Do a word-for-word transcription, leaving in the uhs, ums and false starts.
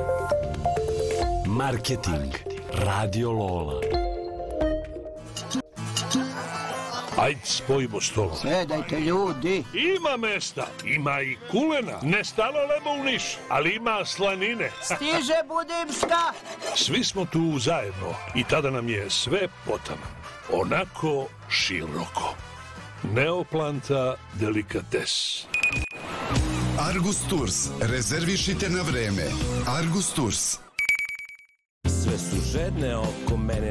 Marketing. Radio Lola. Ajde, spojimo stolom. Sedajte, ljudi. Ima mesta, ima i kulena. Ne stalo lebo u Niš, ali ima slanine. Stiže Budimška. Svi smo tu zajedno i tada nam je sve potaman. Onako široko. Neoplanta delikates. Argus Tours. Rezervišite na vreme. Argus Tours. Sve su žedne oko mene.